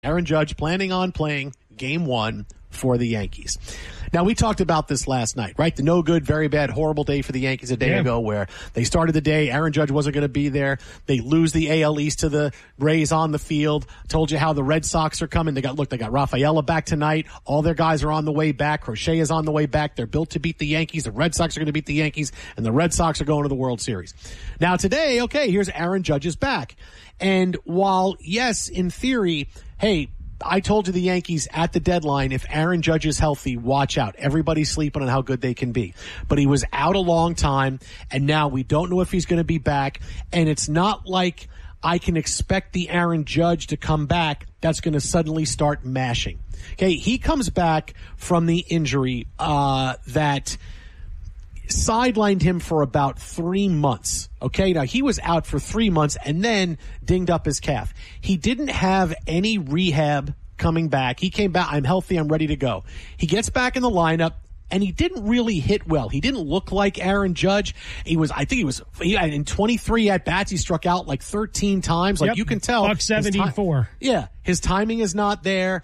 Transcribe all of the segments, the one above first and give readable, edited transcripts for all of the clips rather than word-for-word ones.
Aaron Judge planning on playing Game 1 for the Yankees. Now, we talked about this last night, right? The no good, very bad, horrible day for the Yankees a day ago where they started the day, Aaron Judge wasn't going to be there. They lose the AL East to the Rays on the field. Told you how the Red Sox are coming. They got Rafaela back tonight. All their guys are on the way back. Crochet is on the way back. They're built to beat the Yankees. The Red Sox are going to beat the Yankees, and the Red Sox are going to the World Series. Now, today, here's Aaron Judge's back. And while, yes, in theory, hey, I told you the Yankees at the deadline, if Aaron Judge is healthy, watch out. Everybody's sleeping on how good they can be. But he was out a long time, and now we don't know if he's going to be back. And it's not like I can expect the Aaron Judge to come back that's going to suddenly start mashing. Okay, he comes back from the injury that sidelined him for about 3 months. Okay, now he was out for 3 months and then dinged up his calf. He didn't have any rehab coming back. He came back, I'm healthy, I'm ready to go. He gets back in the lineup, and he didn't really hit well. He didn't look like Aaron Judge. In 23 at-bats, he struck out like 13 times. You can tell. Buck 74. His timing is not there.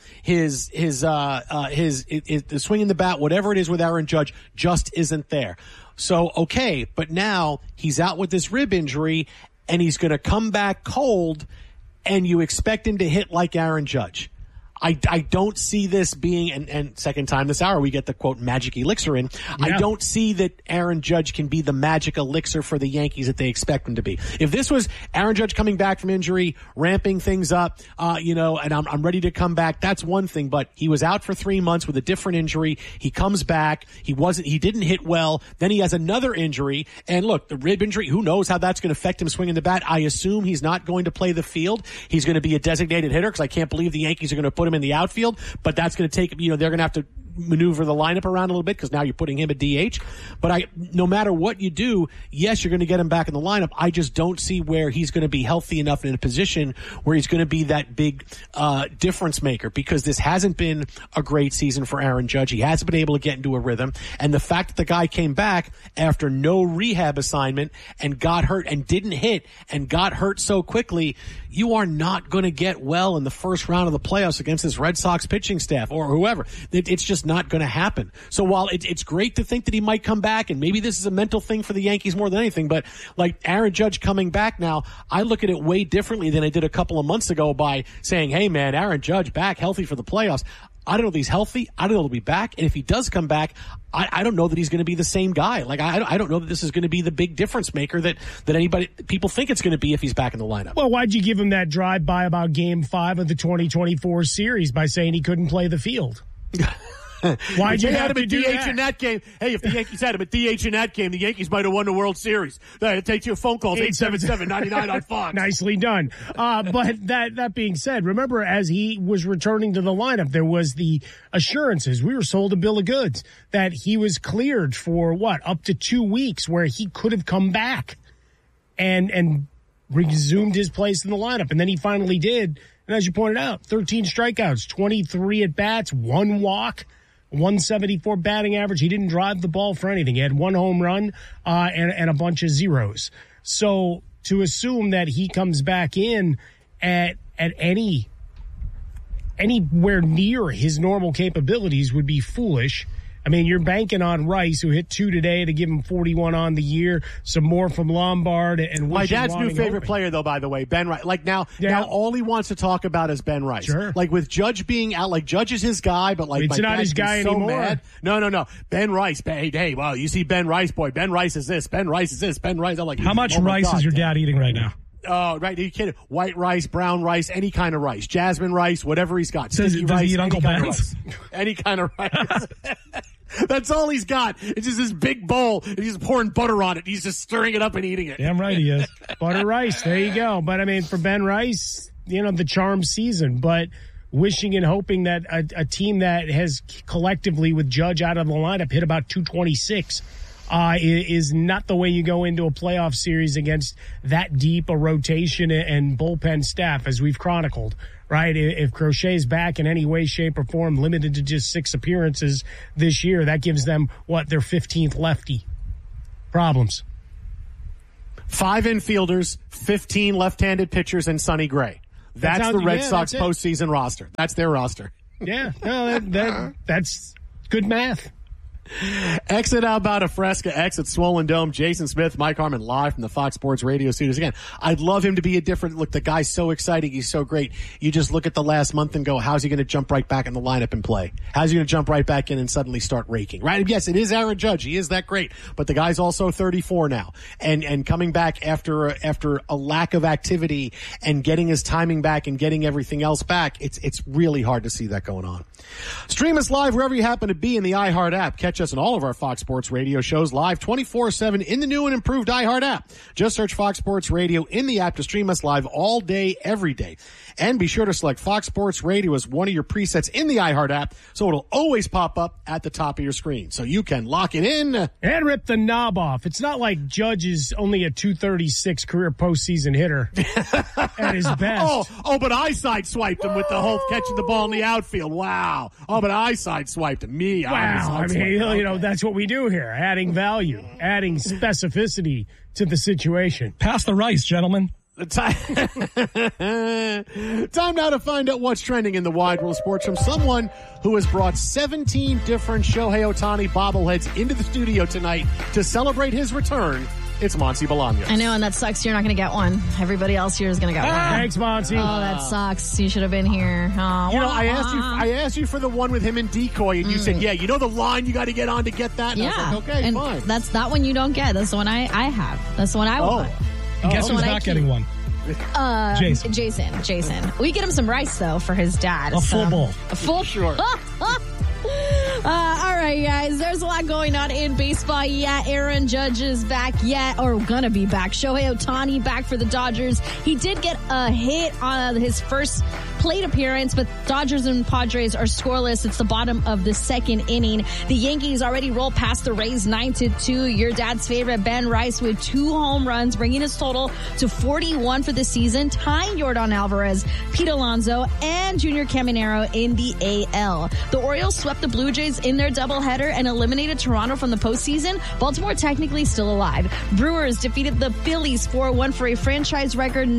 The swing in the bat, whatever it is with Aaron Judge, just isn't there. So, but now he's out with this rib injury, and he's going to come back cold, and you expect him to hit like Aaron Judge. I don't see this being, and second time this hour we get the, quote, magic elixir in. Yeah. I don't see that Aaron Judge can be the magic elixir for the Yankees that they expect him to be. If this was Aaron Judge coming back from injury, ramping things up, and I'm ready to come back, that's one thing, but he was out for 3 months with a different injury. He comes back. He didn't hit well. Then he has another injury. And look, the rib injury, who knows how that's going to affect him swinging the bat. I assume he's not going to play the field. He's going to be a designated hitter because I can't believe the Yankees are going to put him in the outfield, but that's going to take, they're going to have to maneuver the lineup around a little bit because now you're putting him at DH. But no matter what you do, yes, you're going to get him back in the lineup. I just don't see where he's going to be healthy enough and in a position where he's going to be that big difference maker, because this hasn't been a great season for Aaron Judge. He hasn't been able to get into a rhythm. And the fact that the guy came back after no rehab assignment and got hurt and didn't hit and got hurt so quickly, you are not going to get well in the first round of the playoffs against this Red Sox pitching staff or whoever. It's just not going to happen. So while it's great to think that he might come back, and maybe this is a mental thing for the Yankees more than anything, but like Aaron Judge coming back now, I look at it way differently than I did a couple of months ago by saying, hey man, Aaron Judge back healthy for the playoffs. I don't know if he's healthy. I don't know if he'll be back. And if he does come back, I don't know that he's going to be the same guy. Like, I don't know that this is going to be the big difference maker that people think it's going to be if he's back in the lineup. Well, why'd you give him that drive-by about Game 5 of the 2024 series by saying he couldn't play the field? Why'd you have to do that? In that game? Hey, if the Yankees had him at DH in that game, the Yankees might have won the World Series. It takes you a phone call, 877-99 on Fox. Nicely done. But that being said, remember, as he was returning to the lineup, there was the assurances. We were sold a bill of goods that he was cleared for up to 2 weeks, where he could have come back and resumed his place in the lineup. And then he finally did. And as you pointed out, 13 strikeouts, 23 at-bats, 1 walk, 174 batting average. He didn't drive the ball for anything. He had 1 home run and a bunch of zeros. So to assume that he comes back in at anywhere near his normal capabilities would be foolish. I mean, you're banking on Rice, who hit 2 today, to give him 41 on the year. Some more from Lombard and my dad's new favorite player, though, by the way, Ben Rice. Like now all he wants to talk about is Ben Rice. Sure. Like with Judge being out, like Judge is his guy, but like it's not his guy anymore. Mad. No. Ben Rice. Hey, wow, you see Ben Rice, boy. Ben Rice is this. Ben Rice is this. Ben Rice. I'm like, how much rice is your dad eating right now? Oh, right. Are you kidding? White rice, brown rice, any kind of rice. Jasmine rice, whatever he's got. Does he eat Uncle Ben's? Any kind of rice. That's all he's got. It's just this big bowl, and he's pouring butter on it. He's just stirring it up and eating it. Damn right he is. Butter rice. There you go. But, I mean, for Ben Rice, the charm season. But wishing and hoping that a team that has collectively, with Judge out of the lineup, hit about 226 is not the way you go into a playoff series against that deep a rotation and bullpen staff, as we've chronicled. Right, if Crochet's back in any way, shape, or form, limited to just 6 appearances this year, that gives them, their 15th lefty. Problems. 5 infielders, 15 left-handed pitchers, and Sonny Gray. That's the Red Sox postseason roster. That's their roster. Yeah, no, that's good math. Exit Alberta Fresca, exit Swollen Dome. Jason Smith, Mike Harmon, live from the Fox Sports Radio studios. Again, I'd love him to be a different look. The guy's so exciting. He's so great. You just look at the last month and go, how's he going to jump right back in the lineup and play? How's he going to jump right back in and suddenly start raking? Right? Yes, it is Aaron Judge. He is that great. But the guy's also 34 now. And coming back after a lack of activity and getting his timing back and getting everything else back, it's really hard to see that going on. Stream us live wherever you happen to be in the iHeart app. Catch us in all of our Fox Sports Radio shows live 24/7 in the new and improved iHeart app. Just search Fox Sports Radio in the app to stream us live all day, every day. And be sure to select Fox Sports Radio as one of your presets in the iHeart app so it'll always pop up at the top of your screen. So you can lock it in. And rip the knob off. It's not like Judge is only a .236 career postseason hitter at his best. Oh, but I sideswiped him with the whole catching the ball in the outfield. Wow. Oh, but I sideswiped him. Wow. I mean, that's what we do here. Adding value, adding specificity to the situation. Pass the rice, gentlemen. Time now to find out what's trending in the wide world of sports from someone who has brought 17 different Shohei Ohtani bobbleheads into the studio tonight to celebrate his return. It's Monty Bolaños. I know, and that sucks. You're not going to get one. Everybody else here is going to get one. Thanks, Monty. Oh, that sucks. You should have been here. Oh, you know, I asked you for the one with him and Decoy, and you said, yeah, you know the line you got to get on to get that? And yeah. I was like, okay, and fine. That's that one you don't get. That's the one I have. That's the one I want. And guess who's not getting one? Jason. We get him some rice, though, for his dad. A full bowl. A full? Sure. All right, guys. There's a lot going on in baseball. Yeah, Aaron Judge is back. Or gonna be back. Shohei Ohtani back for the Dodgers. He did get a hit on his first plate appearance, but Dodgers and Padres are scoreless. It's the bottom of the second inning. The Yankees already rolled past the Rays 9-2. Your dad's favorite, Ben Rice, with 2 home runs, bringing his total to 41 for the season, tying Yordan Alvarez, Pete Alonso, and Junior Caminero in the AL. The Orioles swept the Blue Jays in their doubleheader and eliminated Toronto from the postseason. Baltimore technically still alive. Brewers defeated the Phillies 4-1 for a franchise record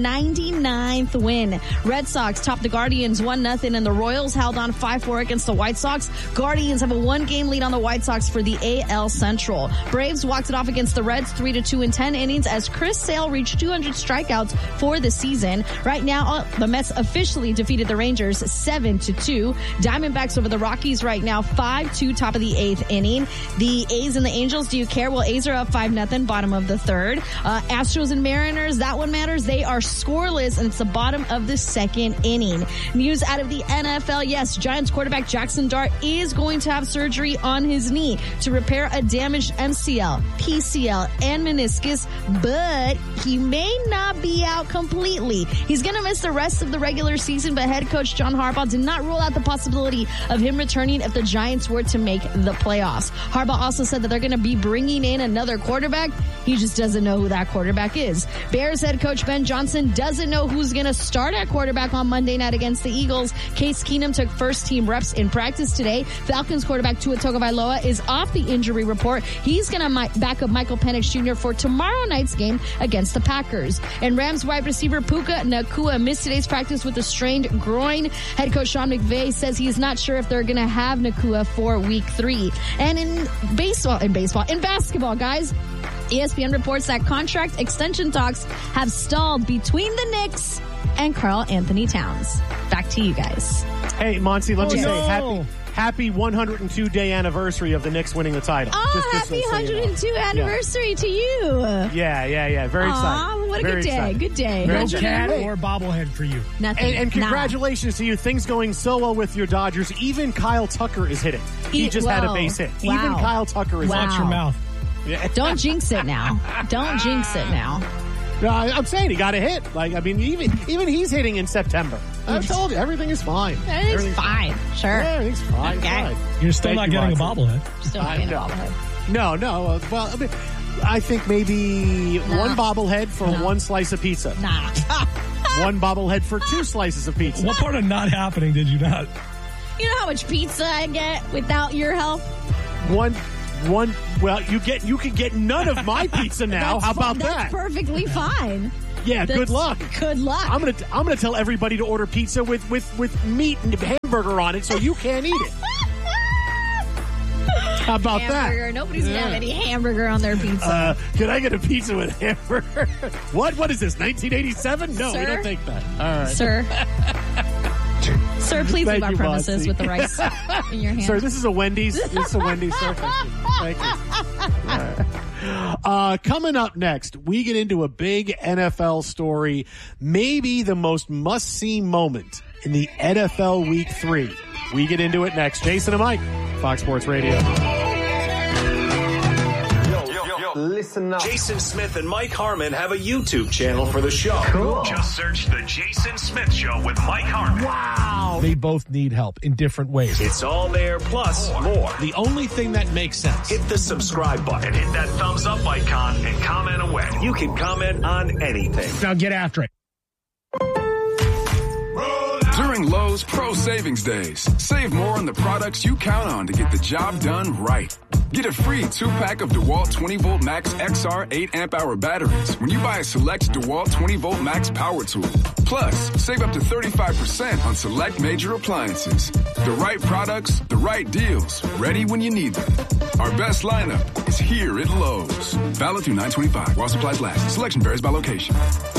99th win. Red Sox topped the Guardians 1-0, and the Royals held on 5-4 against the White Sox. Guardians have a 1-game lead on the White Sox for the AL Central. Braves walked it off against the Reds 3-2 in 10 innings as Chris Sale reached 200 strikeouts for the season. Right now, the Mets officially defeated the Rangers 7-2. Diamondbacks over the Rockies right now 5-2, top of the 8th inning. The A's and the Angels, do you care? Well, A's are up 5-0, bottom of the 3rd. Astros and Mariners, that one matters. They are scoreless, and it's the bottom of the 2nd inning. News out of the NFL. Yes, Giants quarterback Jackson Dart is going to have surgery on his knee to repair a damaged MCL, PCL, and meniscus, but he may not be out completely. He's going to miss the rest of the regular season, but head coach John Harbaugh did not rule out the possibility of him returning if the Giants were to make the playoffs. Harbaugh also said that they're going to be bringing in another quarterback. He just doesn't know who that quarterback is. Bears head coach Ben Johnson doesn't know who's going to start at quarterback on Monday night against the Eagles. Case Keenum took first-team reps in practice today. Falcons quarterback Tua Tagovailoa is off the injury report. He's going to back up Michael Penix Jr. for tomorrow night's game against the Packers. And Rams wide receiver Puka Nacua missed today's practice with a strained groin. Head coach Sean McVay says he's not sure if they're going to have Nacua for Week 3. And in basketball, guys, ESPN reports that contract extension talks have stalled between the Knicks and Karl Anthony Towns. Back to you guys. Hey, Monty, let me say happy 102-day anniversary of the Knicks winning the title. Oh, happy 102 anniversary to you. Yeah. Very exciting. What a good day. Exciting. Good day. No cat or bobblehead for you. Nothing. And congratulations to you. Things going so well with your Dodgers. Even Kyle Tucker is hitting. He just had a base hit. Wow. Even Kyle Tucker is Watch your mouth. Don't jinx it now. Don't jinx it now. No, I'm saying he got a hit. Even he's hitting in September. I told you, everything is fine. Everything's fine. Sure. Yeah, everything's fine. Okay. Fine. You're still not getting a bobblehead. Still not getting a bobblehead. No. Well, I think maybe one bobblehead for one slice of pizza. Nah. One bobblehead for 2 slices of pizza. What part of not happening did you not? You know how much pizza I get without your help? One. Well, you can get none of my pizza now. How about that? That's perfectly fine. Yeah, good luck. Good luck. I'm gonna tell everybody to order pizza with meat and hamburger on it, so you can't eat it. How about hamburger. that? Nobody's gonna have any hamburger on their pizza. Can I get a pizza with hamburger? What is this? 1987? No, Sir? we don't take that. All right, Sir. Sir, please leave our premises Motsy. with the rice in your hand. Sir, this is a Wendy's. This is a Wendy's, sir. Thank you. All right. Coming up next, we get into a big NFL story, maybe the most must-see moment in the NFL Week 3. We get into it next. Jason and Mike, Fox Sports Radio. Listen up. Jason Smith and Mike Harmon have a YouTube channel for the show. Cool. Just search The Jason Smith Show with Mike Harmon. Wow. They both need help in different ways. It's all there, plus more. The only thing that makes sense. Hit the subscribe button. Hit that thumbs up icon and comment away. You can comment on anything. Now get after it. During Lowe's Pro Savings Days, save more on the products you count on to get the job done right. Get a free 2-pack of DeWalt 20-volt Max XR 8-amp-hour batteries when you buy a select DeWalt 20-volt Max power tool. Plus, save up to 35% on select major appliances. The right products, the right deals, ready when you need them. Our best lineup is here at Lowe's. Valid through 9/25 while supplies last. Selection varies by location.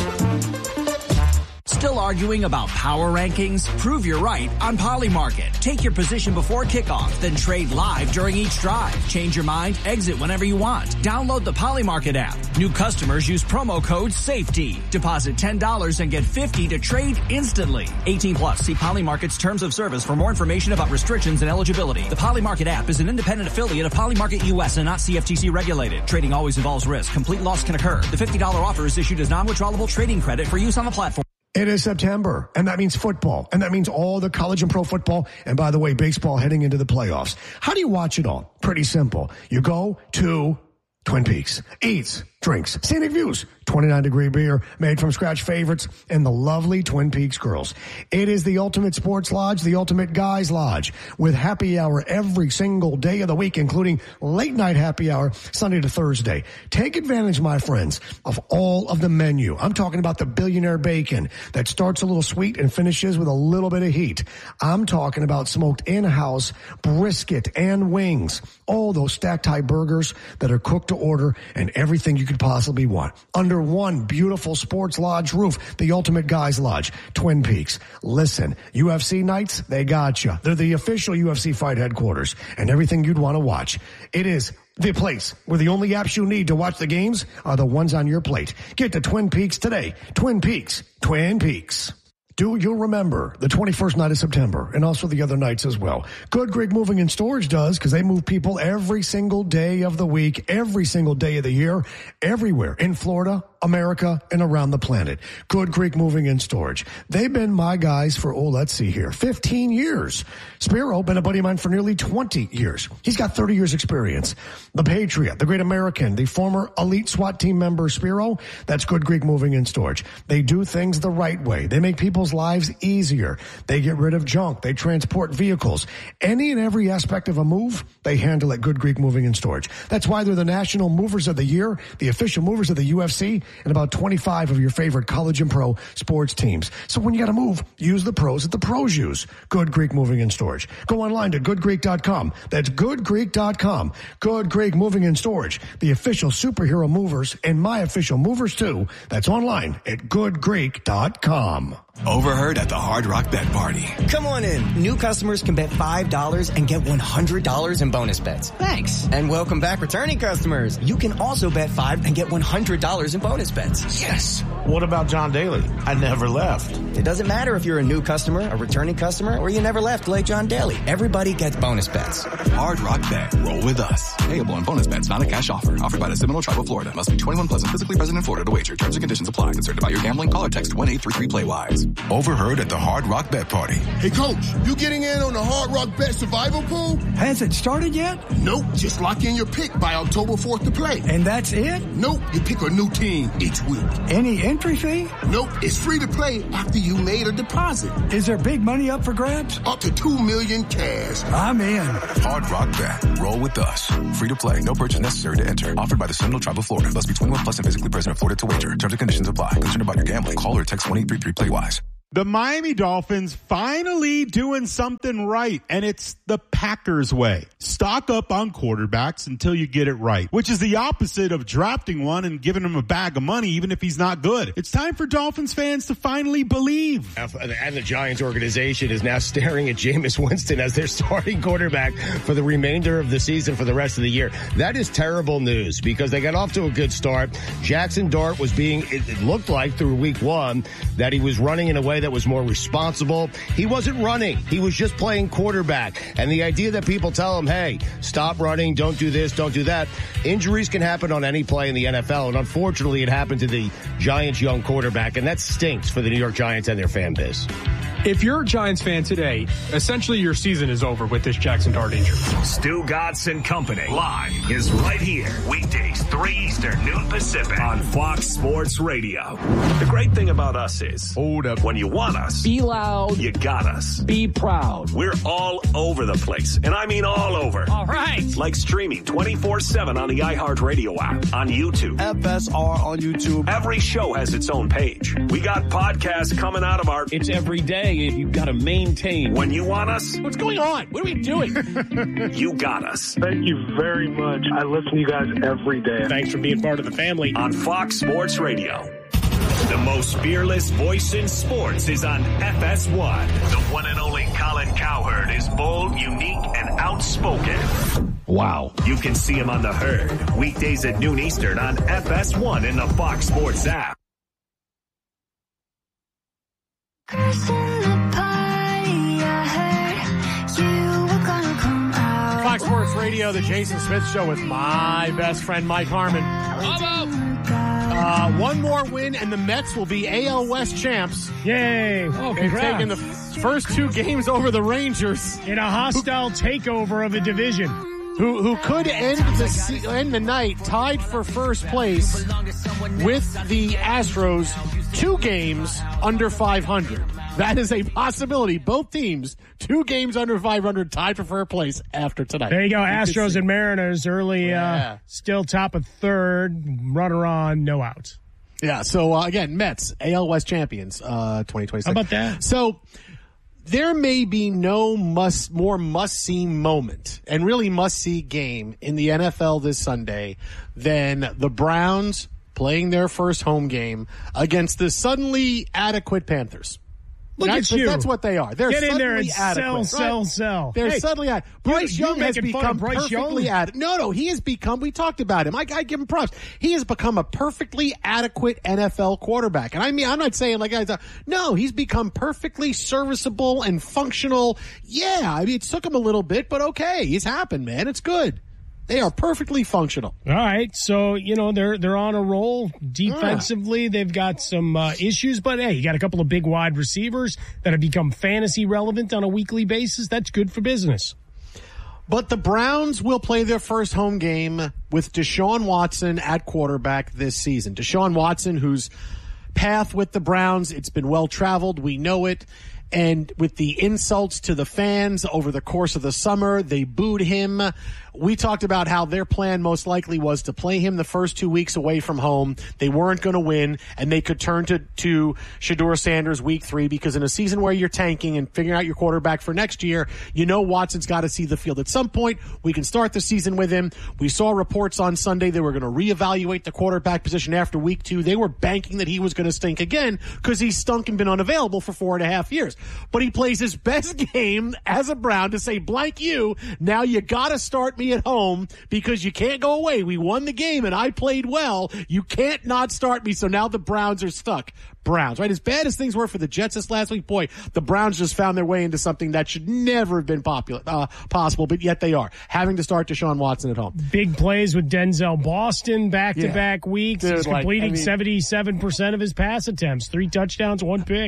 Still arguing about power rankings? Prove you're right on Polymarket. Take your position before kickoff, then trade live during each drive. Change your mind, exit whenever you want. Download the Polymarket app. New customers use promo code SAFETY. Deposit $10 and get $50 to trade instantly. 18 plus. See Polymarket's terms of service for more information about restrictions and eligibility. The Polymarket app is an independent affiliate of Polymarket US and not CFTC regulated. Trading always involves risk. Complete loss can occur. The $50 offer is issued as non-withdrawable trading credit for use on the platform. It is September, and that means football, and that means all the college and pro football, and by the way, baseball heading into the playoffs. How do you watch it all? Pretty simple. You go to Twin Peaks, eats, drinks, scenic views, 29-degree beer, made from scratch favorites, and the lovely Twin Peaks girls. It is the ultimate sports lodge, the ultimate guys lodge, with happy hour every single day of the week, including late night happy hour, Sunday to Thursday. Take advantage, my friends, of all of the menu. I'm talking about the billionaire bacon that starts a little sweet and finishes with a little bit of heat. I'm talking about smoked in-house brisket and wings, all those stacked high burgers that are cooked to order, and everything you could possibly want under one beautiful sports lodge roof, the ultimate guys lodge, Twin Peaks. Listen, UFC nights, they got you. They're the official UFC fight headquarters, and everything you'd want to watch. It is the place where the only apps you need to watch the games are the ones on your plate. Get to Twin Peaks today. Twin Peaks. Twin Peaks. Do you remember the 21st night of September and also the other nights as well? Good Greek Moving and Storage does, because they move people every single day of the week, every single day of the year, everywhere in Florida, America, and around the planet. Good Greek Moving and Storage. They've been my guys for, 15 years. Spiro, been a buddy of mine for nearly 20 years. He's got 30 years experience. The Patriot, the Great American, the former elite SWAT team member Spiro, that's Good Greek Moving and Storage. They do things the right way. They make people's lives easier. They get rid of junk. They transport vehicles. Any and every aspect of a move, they handle at Good Greek Moving and Storage. That's why they're the National Movers of the Year, the official movers of the UFC, and about 25 of your favorite college and pro sports teams. So when you got to move, use the pros that the pros use. Good Greek Moving and Storage. Go online to goodgreek.com. That's goodgreek.com. Good Greek Moving and Storage, the official superhero movers and my official movers too. That's online at goodgreek.com. Overheard at the Hard Rock Bet Party. Come on in. New customers can bet $5 and get $100 in bonus bets. Thanks. And welcome back returning customers. You can also bet $5 and get $100 in bonus bets. Yes. What about John Daly? I never left. It doesn't matter if you're a new customer, a returning customer, or you never left like John Daly. Everybody gets bonus bets. Hard Rock Bet. Roll with us. Payable on bonus bets, not a cash offer. Offered by the Seminole Tribe of Florida. Must be 21 plus and physically present in Florida to wager. Terms and conditions apply. Concerned about your gambling? Call or text 1-833-PLAY-WISE. Overheard at the Hard Rock Bet Party. Hey, Coach, you getting in on the Hard Rock Bet Survival Pool? Has it started yet? Nope. Just lock in your pick by October 4th to play. And that's it? Nope. You pick a new team each week. Any entry fee? Nope, it's free to play after you made a deposit. Is there big money up for grabs? Up to $2 million cash. I'm in. Hard Rock Bet. Roll with us. Free to play. No purchase necessary to enter. Offered by the Seminole Tribe of Florida. Must be 21 plus and physically present in Florida to wager. Terms and conditions apply. Concerned about your gambling? Call or text 1-833-PLAY-WISE. The Miami Dolphins finally doing something right, and it's the Packers way. Stock up on quarterbacks until you get it right, which is the opposite of drafting one and giving him a bag of money even if he's not good. It's time for Dolphins fans to finally believe. And the Giants organization is now staring at Jameis Winston as their starting quarterback for the remainder of the season for the rest of the year. That is terrible news because they got off to a good start. Jackson Dart was it looked like through week one that he was running in a way that was more responsible. He wasn't running. He was just playing quarterback. And the idea that people tell him, hey, stop running, don't do this, don't do that. Injuries can happen on any play in the NFL. And unfortunately, it happened to the Giants' young quarterback. And that stinks for the New York Giants and their fan base. If you're a Giants fan today, essentially your season is over with this Jackson Dart injury. Stu Godson Company live is right here. Weekdays, 3 Eastern, noon Pacific on Fox Sports Radio. The great thing about us is, hold up, when you want us, be loud, you got us. Be proud. We're all over the place, and I mean all over. All right. Like streaming 24/7 on the iHeartRadio app, on YouTube. FSR on YouTube. Every show has its own page. We got podcasts coming out of our... It's every day. You've got to maintain. When you want us, what's going on? What are we doing? You got us. Thank you very much. I listen to you guys every day. Thanks for being part of the family. On Fox Sports Radio. The most fearless voice in sports is on FS1. The one and only Colin Cowherd is bold, unique, and outspoken. Wow. You can see him on The Herd. Weekdays at noon Eastern on FS1 in the Fox Sports app. Fox Sports Radio, the Jason Smith Show with my best friend Mike Harmon. One more win and the Mets will be AL West champs. Yay! Oh, they've taken the first two games over the Rangers in a hostile takeover of a division. Who could end the night tied for first place with the Astros, 2 games under 500. That is a possibility. Both teams, 2 games under 500, tied for first place after tonight. There you go. Astros and Mariners early, still top of third, runner on, no out. Yeah, so again, Mets, AL West champions, 2026. How about that? So there may be no more must-see moment and really must-see game in the NFL this Sunday than the Browns playing their first home game against the suddenly adequate Panthers. Look at you. That's what they are. They're Get in there and adequate, sell. They're suddenly adequate. Bryce Young has become perfectly adequate. No, he has become, we talked about him. I give him props. He has become a perfectly adequate NFL quarterback. And I mean, I'm not saying like, no, he's become perfectly serviceable and functional. Yeah, I mean, it took him a little bit, but okay. It's happened, man. It's good. They are perfectly functional. All right, so they're on a roll defensively. They've got some issues, but hey, you got a couple of big wide receivers that have become fantasy relevant on a weekly basis. That's good for business. But the Browns will play their first home game with Deshaun Watson at quarterback this season. Deshaun Watson, whose path with the Browns, it's been well traveled. We know it. And with the insults to the fans over the course of the summer, they booed him. We talked about how their plan most likely was to play him the first 2 weeks away from home. They weren't going to win, and they could turn to Shedeur Sanders week 3 because in a season where you're tanking and figuring out your quarterback for next year, Watson's got to see the field. At some point, we can start the season with him. We saw reports on Sunday they were going to reevaluate the quarterback position after week 2. They were banking that he was going to stink again because he's stunk and been unavailable for 4.5 years. But he plays his best game as a Brown to say, blank you, now you got to start me at home because you can't go away. We won the game and I played well. You can't not start me. So now the Browns are stuck. Browns, right? As bad as things were for the Jets this last week, boy, the Browns just found their way into something that should never have been possible, but yet they are, having to start Deshaun Watson at home. Big plays with Denzel Boston back-to-back weeks. He's completing 77% of his pass attempts, 3 touchdowns, 1 pick.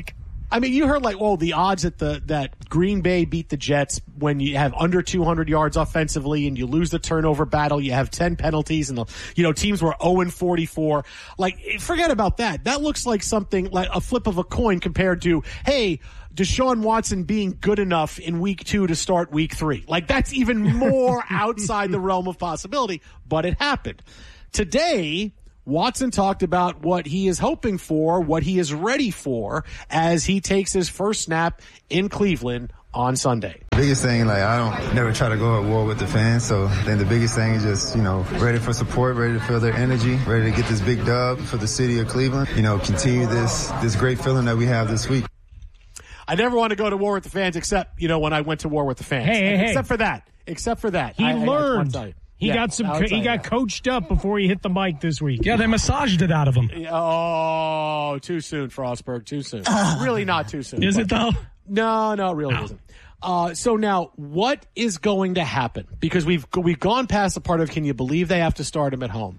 I mean, you heard the odds that Green Bay beat the Jets when you have under 200 yards offensively and you lose the turnover battle, you have 10 penalties, and teams were 0-44. Forget about that. That looks like something like a flip of a coin compared to, hey, Deshaun Watson being good enough in week 2 to start week 3. That's even more outside the realm of possibility, but it happened. Today, Watson talked about what he is hoping for, what he is ready for as he takes his first snap in Cleveland on Sunday. Biggest thing, I don't never try to go at war with the fans, so then the biggest thing is just, ready for support, ready to feel their energy, ready to get this big dub for the city of Cleveland, continue this great feeling that we have this week. I never want to go to war with the fans except, when I went to war with the fans. Hey. Except for that. He learned. He got coached up before he hit the mic this week. Yeah, they massaged it out of him. Oh, too soon, Frostberg. Too soon. Really not too soon. Is it, though? No, it really isn't. So now, what is going to happen? Because we've gone past the part of can you believe they have to start him at home?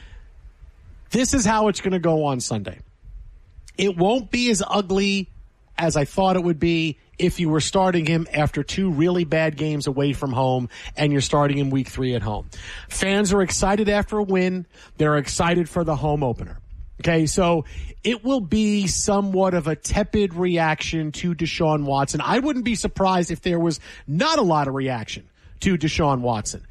This is how it's going to go on Sunday. It won't be as ugly as I thought it would be if you were starting him after 2 really bad games away from home and you're starting him week 3 at home. Fans are excited after a win. They're excited for the home opener. Okay, so it will be somewhat of a tepid reaction to Deshaun Watson. I wouldn't be surprised if there was not a lot of reaction to Deshaun Watson.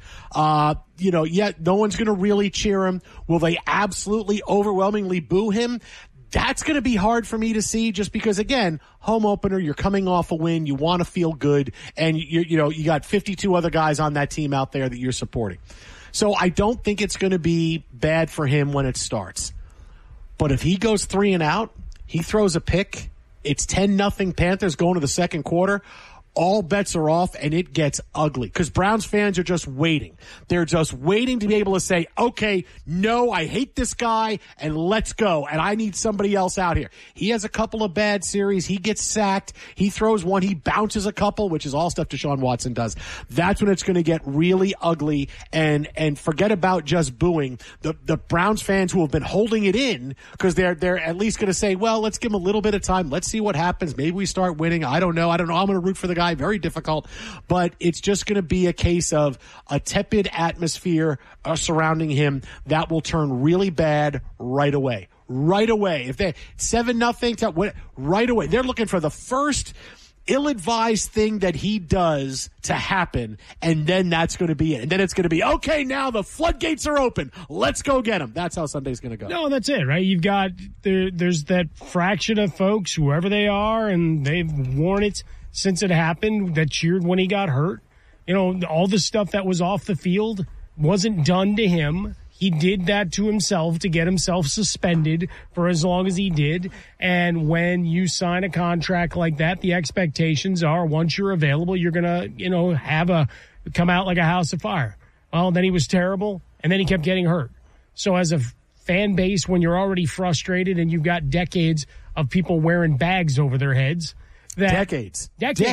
Yet no one's going to really cheer him. Will they absolutely overwhelmingly boo him? That's going to be hard for me to see just because, again, home opener, you're coming off a win, you want to feel good, and you got 52 other guys on that team out there that you're supporting. So I don't think it's going to be bad for him when it starts. But if he goes 3 and out, he throws a pick, it's 10-0 Panthers going to the second quarter, all bets are off and it gets ugly because Browns fans are just waiting. They're just waiting to be able to say, okay, no, I hate this guy and let's go. And I need somebody else out here. He has a couple of bad series. He gets sacked. He throws one. He bounces a couple, which is all stuff Deshaun Watson does. That's when it's going to get really ugly and forget about just booing the Browns fans who have been holding it in because they're at least going to say, well, let's give him a little bit of time. Let's see what happens. Maybe we start winning. I don't know. I'm going to root for the guy. Very difficult, but it's just going to be a case of a tepid atmosphere surrounding him that will turn really bad right away. Right away. If they 7-0, right away. They're looking for the first ill-advised thing that he does to happen, and then that's going to be it. And then it's going to be, okay, now the floodgates are open. Let's go get him. That's how Sunday's going to go. No, that's it, right? You've got, there's that fraction of folks, whoever they are, and they've worn it since it happened, that cheered when he got hurt. All the stuff that was off the field wasn't done to him. He did that to himself to get himself suspended for as long as he did. And when you sign a contract like that, the expectations are once you're available, you're going to, come out like a house of fire. Well, then he was terrible, and then he kept getting hurt. So as a fan base, when you're already frustrated and you've got decades of people wearing bags over their heads, Decades.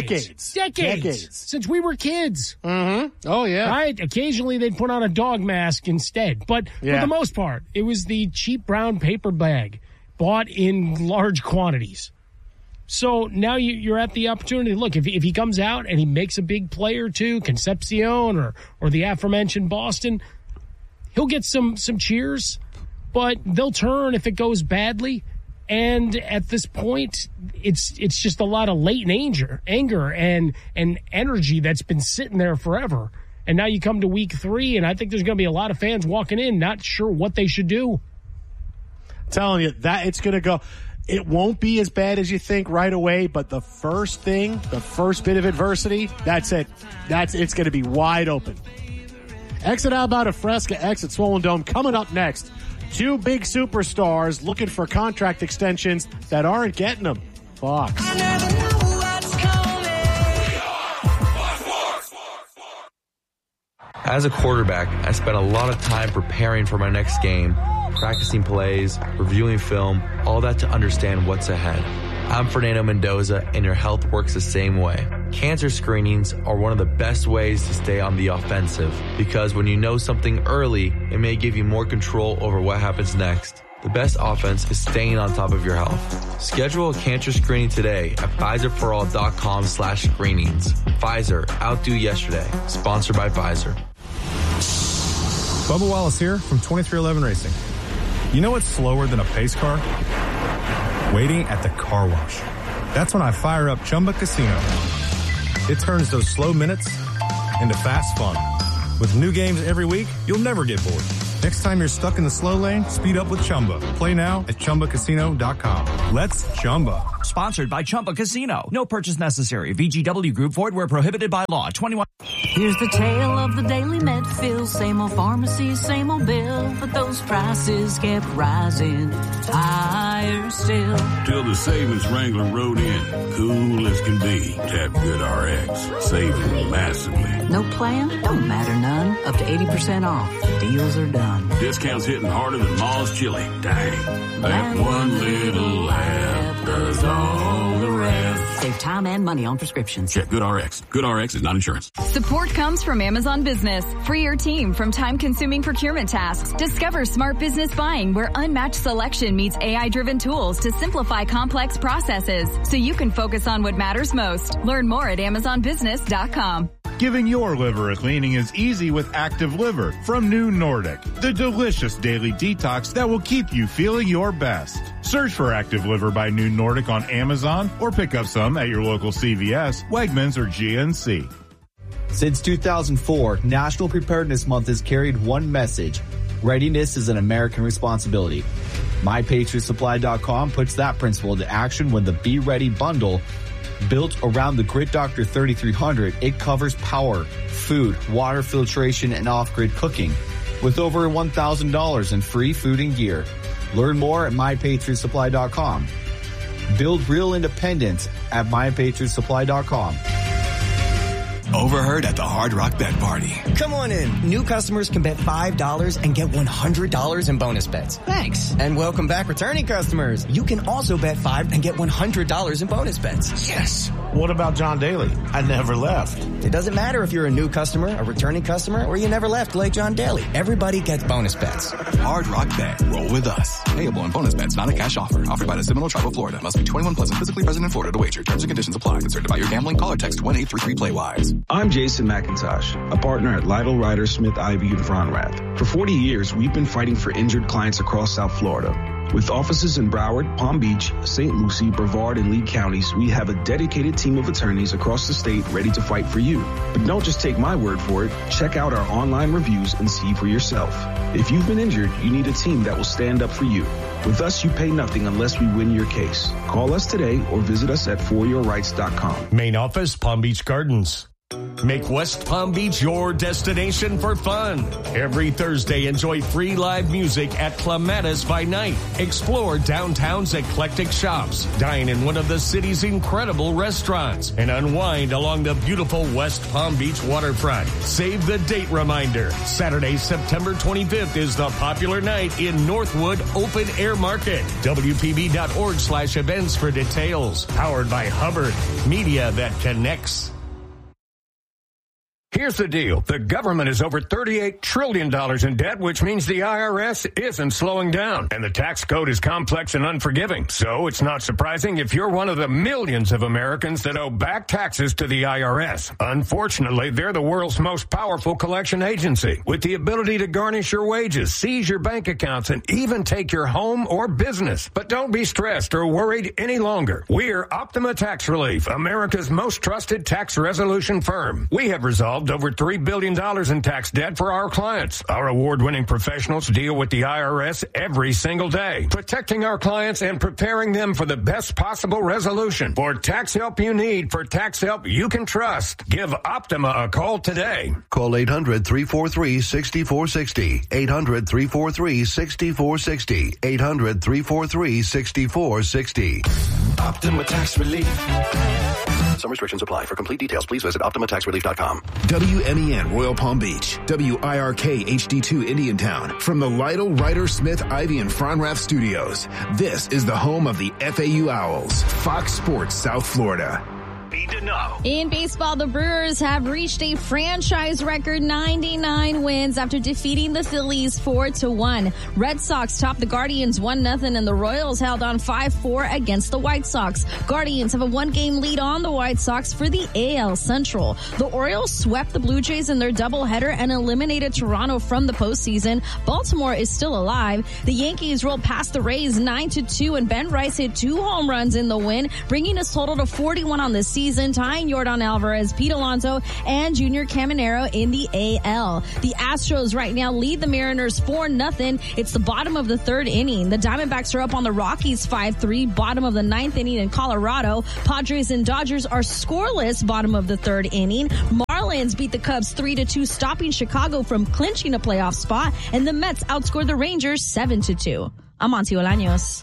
Since we were kids. Mm-hmm. Oh, yeah. Right? Occasionally they'd put on a dog mask instead. But for the most part, it was the cheap brown paper bag bought in large quantities. So now you're at the opportunity. Look, if he comes out and he makes a big play or two, Concepcion or the aforementioned Boston, he'll get some cheers, but they'll turn if it goes badly. And at this point, it's just a lot of latent anger and energy that's been sitting there forever. And now you come to week 3, and I think there's going to be a lot of fans walking in not sure what they should do. I'm telling you, that it's going to go. It won't be as bad as you think right away, but the first bit of adversity, that's it. It's going to be wide open. Exit Outbound of Fresca, exit Swollen Dome. Coming up next, 2 big superstars looking for contract extensions that aren't getting them. Fox. As a quarterback, I spent a lot of time preparing for my next game, practicing plays, reviewing film, all that to understand what's ahead. I'm Fernando Mendoza, and your health works the same way. Cancer screenings are one of the best ways to stay on the offensive because when you know something early, it may give you more control over what happens next. the best offense is staying on top of your health. Schedule a cancer screening today at PfizerForAll.com/screenings. Pfizer, outdo yesterday. Sponsored by Pfizer. Bubba Wallace here from 2311 Racing. You know what's slower than a pace car? Waiting at the car wash. That's when I fire up Chumba Casino. It turns those slow minutes into fast fun. With new games every week, you'll never get bored. Next time you're stuck in the slow lane, speed up with Chumba. Play now at ChumbaCasino.com. Let's Chumba. Sponsored by Chumba Casino. No purchase necessary. VGW Group. Void where prohibited by law. 21. Here's the tale of the Daily Medfield. Same old pharmacy, same old bill. But those prices kept rising higher still. Till the savings wrangler rode in. Cool as can be. Tap Good RX. Saving massively. No plan? Don't matter none. Up to 80% off. The deals are done. Discounts hitting harder than Ma's chili. Dang. That one little laugh does all the rest. Save time and money on prescriptions. Check Good RX. Good RX is not insurance. Support comes from Amazon Business. Free your team from time-consuming procurement tasks. Discover smart business buying where unmatched selection meets AI-driven tools to simplify complex processes so you can focus on what matters most. Learn more at AmazonBusiness.com. Giving your liver a cleaning is easy with Active Liver from New Nordic, the delicious daily detox that will keep you feeling your best. Search for Active Liver by New Nordic on Amazon or pick up some at your local CVS, Wegmans, or GNC. Since 2004, National Preparedness Month has carried one message: readiness is an American responsibility. MyPatriotSupply.com puts that principle into action when the Be Ready bundle, built around the Grid Doctor 3300, it covers power, food, water filtration, and off-grid cooking, with over $1,000 in free food and gear. Learn more at MyPatriotSupply.com. Build real independence at MyPatriotSupply.com. Overheard at the Hard Rock Bet Party. Come on in. New customers can bet $5 and get $100 in bonus bets. Thanks. And welcome back returning customers. You can also bet $5 and get $100 in bonus bets. Yes. What about John Daly? I never left. It doesn't matter if you're a new customer, a returning customer, or you never left like John Daly. Everybody gets bonus bets. Hard Rock Bet. Roll with us. Payable on bonus bets, not a cash offer. Offered by the Seminole Tribe of Florida. Must be 21 plus and physically present in Florida to wager. Terms and conditions apply. Concerned about your gambling? Call or text 1-833-PLAY-WISE. I'm Jason McIntosh, a partner at Lytle, Ryder, Smith, Ivy, and Fronrath. For 40 years, we've been fighting for injured clients across South Florida. With offices in Broward, Palm Beach, St. Lucie, Brevard, and Lee counties, we have a dedicated team of attorneys across the state ready to fight for you. But don't just take my word for it. Check out our online reviews and see for yourself. If you've been injured, you need a team that will stand up for you. With us, you pay nothing unless we win your case. Call us today or visit us at foryourrights.com. Main office, Palm Beach Gardens. Make West Palm Beach your destination for fun. Every Thursday, enjoy free live music at Clematis by Night. Explore downtown's eclectic shops. Dine in one of the city's incredible restaurants. And unwind along the beautiful West Palm Beach waterfront. Save the date reminder. Saturday, September 25th is the popular night in Northwood Open Air Market. WPB.org/events for details. Powered by Hubbard. Media that connects. Here's the deal. The government is over $38 trillion in debt, which means the IRS isn't slowing down. And the tax code is complex and unforgiving. So it's not surprising if you're one of the millions of Americans that owe back taxes to the IRS. Unfortunately, they're the world's most powerful collection agency, with the ability to garnish your wages, seize your bank accounts, and even take your home or business. But don't be stressed or worried any longer. We're Optima Tax Relief, America's most trusted tax resolution firm. We have resolved over $3 billion in tax debt for our clients. Our award-winning professionals deal with the IRS every single day, protecting our clients and preparing them for the best possible resolution. For tax help you need, for tax help you can trust, give Optima a call today. Call 800-343-6460. 800-343-6460. 800-343-6460. Optima Tax Relief. Some restrictions apply. For complete details, please visit OptimaTaxRelief.com. WMEN Royal Palm Beach. WIRK HD2 Indiantown. From the Lytle, Ryder, Smith, Ivy, and Fronrath studios. This is the home of the FAU Owls. Fox Sports South Florida. need to know. In baseball, the Brewers have reached a franchise record 99 wins after defeating the Phillies 4-1. Red Sox topped the Guardians 1-0, and the Royals held on 5-4 against the White Sox. Guardians have a 1-game lead on the White Sox for the AL Central. The Orioles swept the Blue Jays in their doubleheader and eliminated Toronto from the postseason. Baltimore is still alive. The Yankees rolled past the Rays 9-2, and Ben Rice hit 2 home runs in the win, bringing his total to 41 on the season, tying Yordan Alvarez, Pete Alonso, and Junior Caminero in the AL. The Astros right now lead the Mariners 4-0. It's the bottom of the 3rd inning. The Diamondbacks are up on the Rockies 5-3, bottom of the 9th inning in Colorado. Padres and Dodgers are scoreless, bottom of the 3rd inning. Marlins beat the Cubs 3-2, stopping Chicago from clinching a playoff spot, and the Mets outscored the Rangers 7-2. I'm Monty Olaños.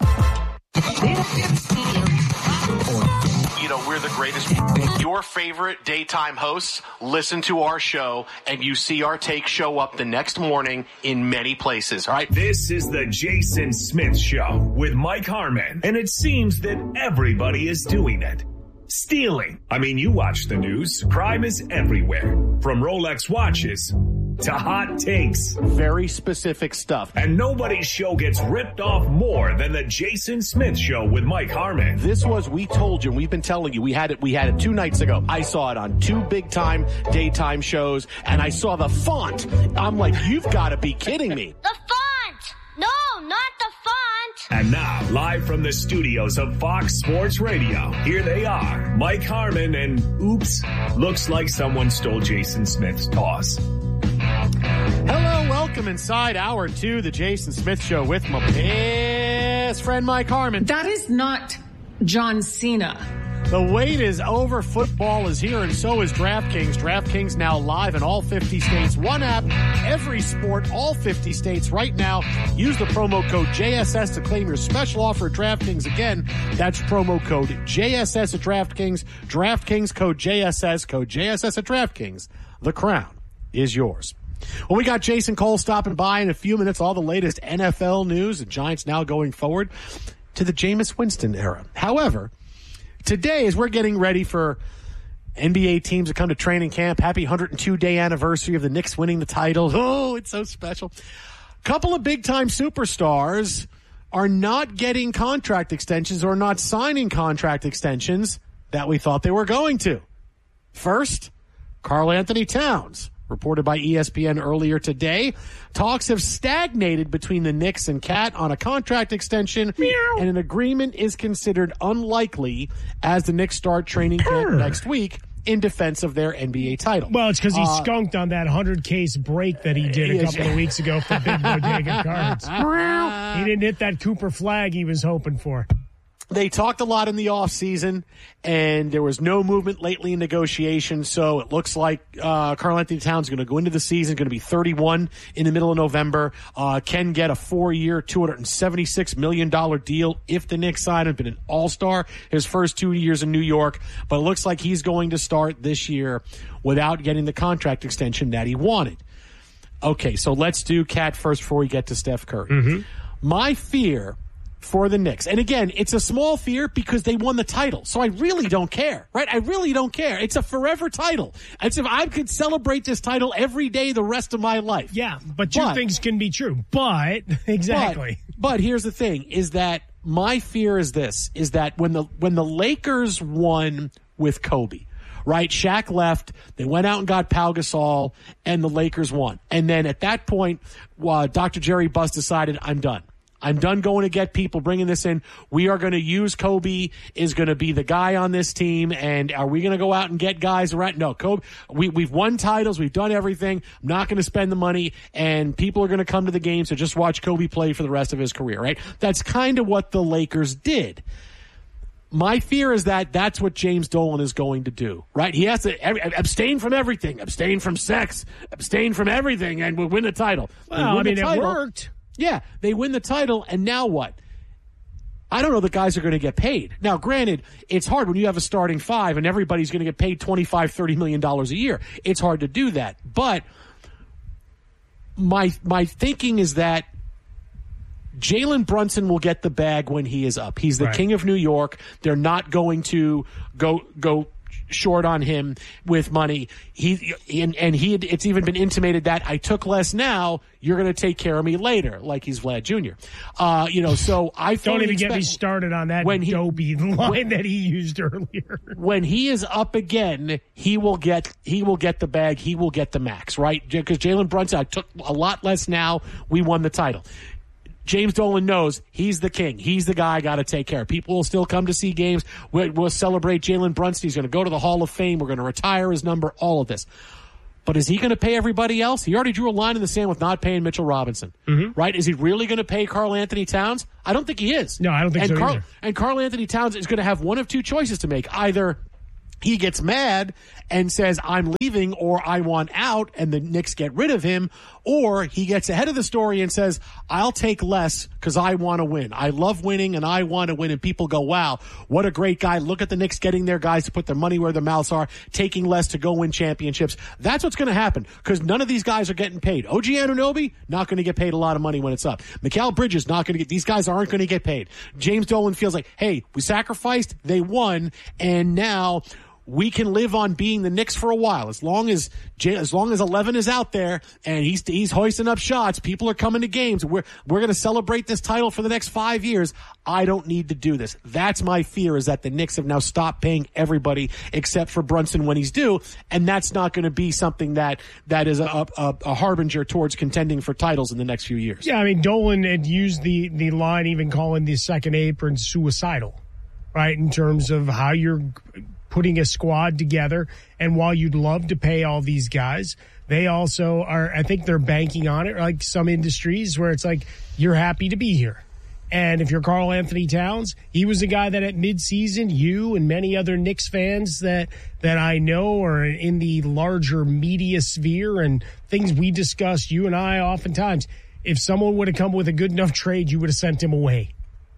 You know, we're the greatest. Your favorite daytime hosts listen to our show, and you see our take show up the next morning in many places. All right. This is the Jason Smith Show with Mike Harmon, and it seems that everybody is doing it. Stealing. I mean, you watch the news. Crime is everywhere. From Rolex watches to hot takes. Very specific stuff. And nobody's show gets ripped off more than the Jason Smith Show with Mike Harmon. This was, we told you, we've been telling you, we had it 2 nights ago. I saw it on 2 big-time daytime shows, and I saw the font. I'm like, you've got to be kidding me. The font! No, not the font! And now, live from the studios of Fox Sports Radio, here they are, Mike Harmon and, oops, looks like someone stole Jason Smith's toss. Hello, welcome inside Hour 2, the Jason Smith Show with my best friend Mike Harmon. That is not John Cena. The wait is over. Football is here, and so is DraftKings. DraftKings now live in all 50 states. One app, every sport, all 50 states right now. Use the promo code JSS to claim your special offer at DraftKings. Again, that's promo code JSS at DraftKings. DraftKings code JSS at DraftKings. The crown is yours. Well, we got Jason Cole stopping by in a few minutes. All the latest NFL news. The Giants now going forward to the Jameis Winston era. However, today, as we're getting ready for NBA teams to come to training camp, happy 102-day anniversary of the Knicks winning the title. Oh, it's so special. A couple of big-time superstars are not getting contract extensions or not signing contract extensions that we thought they were going to. First, Karl Anthony Towns. Reported by ESPN earlier today, talks have stagnated between the Knicks and Cat on a contract extension, and an agreement is considered unlikely as the Knicks start training camp next week in defense of their NBA title. Well, it's because he skunked on that 100-case break that he did a couple of weeks ago for Big Bodega Cards. He didn't hit that Cooper flag he was hoping for. They talked a lot in the offseason, and there was no movement lately in negotiations, so it looks like Karl Anthony Towns is going to go into the season, going to be 31 in the middle of November, can get a 4-year, $276 million deal if the Knicks sign him. Been an all-star his first 2 years in New York, but it looks like he's going to start this year without getting the contract extension that he wanted. Okay, so let's do Cat first before we get to Steph Curry. Mm-hmm. My fear for the Knicks. And again, it's a small fear because they won the title. So I really don't care, right? I really don't care. It's a forever title. As if I could celebrate this title every day the rest of my life. Yeah, but two things can be true. But, exactly. But here's the thing, is that my fear is this, is that when the Lakers won with Kobe, right? Shaq left. They went out and got Pau Gasol, and the Lakers won. And then at that point, Dr. Jerry Buss decided, I'm done. I'm done going to get people, bringing this in. We are going to use Kobe is going to be the guy on this team. And are we going to go out and get guys around? No, Kobe, we've won titles. We've done everything. I'm not going to spend the money, and people are going to come to the games to just watch Kobe play for the rest of his career, right? That's kind of what the Lakers did. My fear is that that's what James Dolan is going to do, right? He has to abstain from everything, abstain from sex, abstain from everything, and we'll win the title. Well, it worked. Yeah, they win the title, and now what? I don't know the guys are going to get paid. Now, granted, it's hard when you have a starting five and everybody's going to get paid $25, $30 million a year. It's hard to do that. But my thinking is that Jalen Brunson will get the bag when he is up. He's the king of New York. They're not going to go short on him with money. It's even been intimated that I took less now, you're going to take care of me later, like he's Vlad Jr. So I don't even get me started on that dopey line that he used earlier. When he is up again, he will get the bag. He will get the max, right? Because Jalen Brunson, I took a lot less now. We won the title. James Dolan knows he's the king. He's the guy I got to take care of. People will still come to see games. We'll celebrate Jalen Brunson. He's going to go to the Hall of Fame. We're going to retire his number, all of this. But is he going to pay everybody else? He already drew a line in the sand with not paying Mitchell Robinson, right? Is he really going to pay Karl Anthony Towns? I don't think he is. No, I don't think so either. And Karl Anthony Towns is going to have one of two choices to make. Either he gets mad and says, I'm leaving, or I want out, and the Knicks get rid of him, or he gets ahead of the story and says, I'll take less because I want to win. I love winning, and I want to win. And people go, wow, what a great guy. Look at the Knicks getting their guys to put their money where their mouths are, taking less to go win championships. That's what's going to happen because none of these guys are getting paid. OG Anunoby, not going to get paid a lot of money when it's up. Mikal Bridges, not going to get, these guys aren't going to get paid. James Dolan feels like, hey, we sacrificed, they won, and now we can live on being the Knicks for a while. As long as 11 is out there and he's hoisting up shots, people are coming to games. We're going to celebrate this title for the next 5 years. I don't need to do this. That's my fear, is that the Knicks have now stopped paying everybody except for Brunson when he's due, and that's not going to be something that is a harbinger towards contending for titles in the next few years. Yeah, I mean, Dolan had used the line even calling the second apron suicidal, right, in terms of how you're putting a squad together. And while you'd love to pay all these guys, they also are, I think they're banking on it, like some industries where it's like, you're happy to be here. And if you're Karl Anthony Towns, he was a guy that at midseason, you and many other Knicks fans that I know are in the larger media sphere and things we discussed, you and I oftentimes, if someone would have come with a good enough trade, you would have sent him away.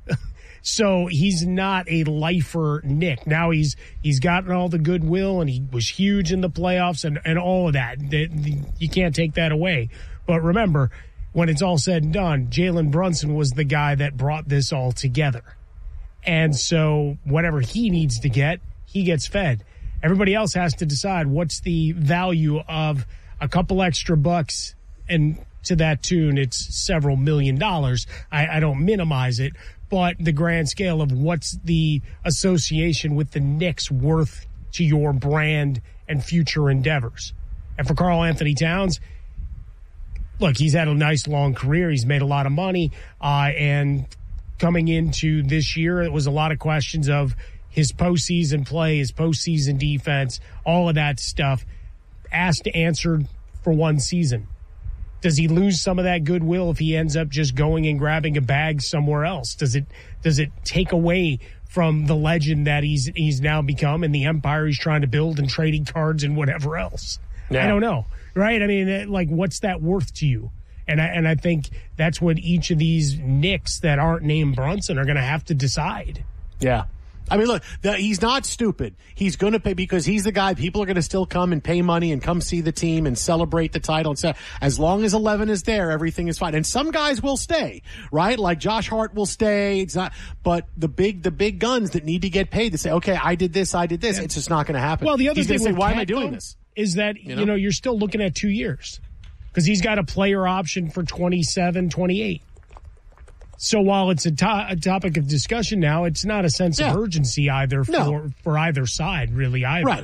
So he's not a lifer Knick. Now he's gotten all the goodwill, and he was huge in the playoffs and all of that. You can't take that away. But remember, when it's all said and done, Jalen Brunson was the guy that brought this all together. And so whatever he needs to get, he gets fed. Everybody else has to decide what's the value of a couple extra bucks, and to that tune, it's several $1 million. I don't minimize it. But the grand scale of what's the association with the Knicks worth to your brand and future endeavors. And for Karl Anthony Towns, look, he's had a nice long career. He's made a lot of money. And coming into this year, it was a lot of questions of his postseason play, his postseason defense, all of that stuff asked, answered for one season. Does he lose some of that goodwill if he ends up just going and grabbing a bag somewhere else? Does it take away from the legend that he's now become and the empire he's trying to build and trading cards and whatever else? Yeah. I don't know, right? I mean, like, what's that worth to you? And I think that's what each of these Knicks that aren't named Brunson are going to have to decide. Yeah. I mean, look, he's not stupid. He's going to pay because he's the guy. People are going to still come and pay money and come see the team and celebrate the title. And so as long as 11 is there, everything is fine. And some guys will stay, right? Like Josh Hart will stay. It's not, but the big guns that need to get paid to say, okay, I did this. Yeah. It's just not going to happen. Well, the other he's thing going to say, why am I doing this? Is that, you know, you're still looking at 2 years because he's got a player option for 27, 28. So while it's a topic of discussion now, it's not a sense of urgency either for either side, really, either. Right.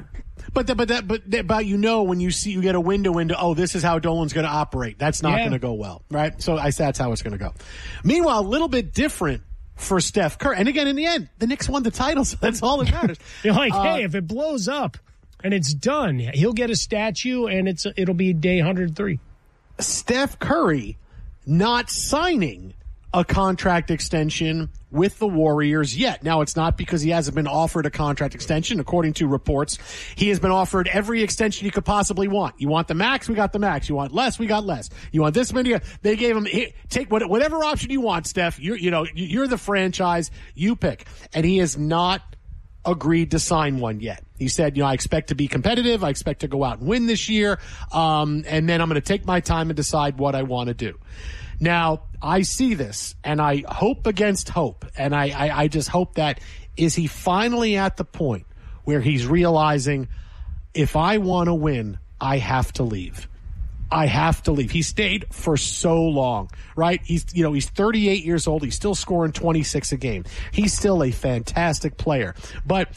But you know, when you get a window into, oh, this is how Dolan's going to operate. That's not going to go well, right? So that's how it's going to go. Meanwhile, a little bit different for Steph Curry. And again, in the end, the Knicks won the title, so that's all that matters. You're like, hey, if it blows up and it's done, he'll get a statue and it'll be day 103. Steph Curry not signing a contract extension with the Warriors yet. Now, it's not because he hasn't been offered a contract extension. According to reports, he has been offered every extension you could possibly want. You want the max? We got the max. You want less? We got less. You want this many? They gave him, take whatever option you want, Steph. You're the franchise. You pick. And he has not agreed to sign one yet. He said, I expect to be competitive. I expect to go out and win this year. And then I'm going to take my time and decide what I want to do. Now, I see this, and I hope against hope, and I just hope that is he finally at the point where he's realizing, if I want to win, I have to leave. I have to leave. He stayed for so long, right? He's 38 years old. He's still scoring 26 a game. He's still a fantastic player. But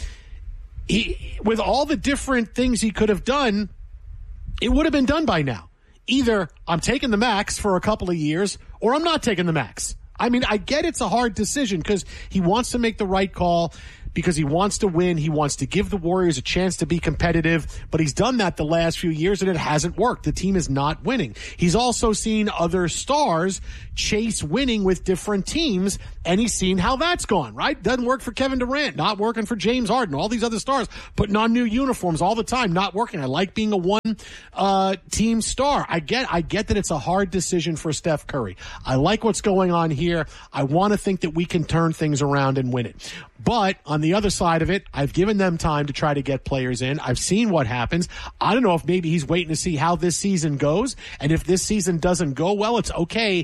with all the different things he could have done, it would have been done by now. Either I'm taking the max for a couple of years or I'm not taking the max. I mean, I get it's a hard decision because he wants to make the right call, because he wants to win. He wants to give the Warriors a chance to be competitive, but he's done that the last few years and it hasn't worked. The team is not winning. He's also seen other stars chase winning with different teams, and he's seen how that's gone, right? Doesn't work for Kevin Durant, not working for James Harden, all these other stars putting on new uniforms all the time, not working. I like being a one team star. I get that it's a hard decision for Steph Curry. I like what's going on here. I want to think that we can turn things around and win it. But on the other side of it, I've given them time to try to get players in. I've seen what happens. I don't know if maybe he's waiting to see how this season goes. And if this season doesn't go well, it's okay.